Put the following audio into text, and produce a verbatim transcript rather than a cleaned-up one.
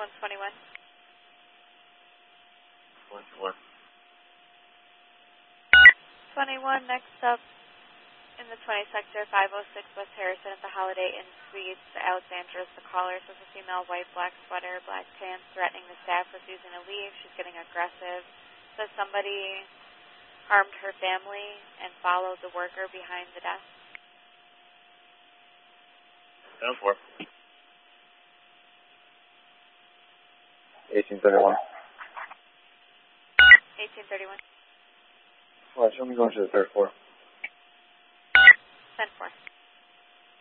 one twenty-one. one two one. twenty-one, next up in the twenty sector, five oh six West Harrison at the Holiday Inn Suites. Alexandra is the caller. Says a female, white, black sweater, black pants, threatening the staff, refusing to leave. She's getting aggressive. Says somebody harmed her family and followed the worker behind the desk. ten four. eighteen thirty-one. eighteen thirty-one. Well, show me going to the third floor. ten four.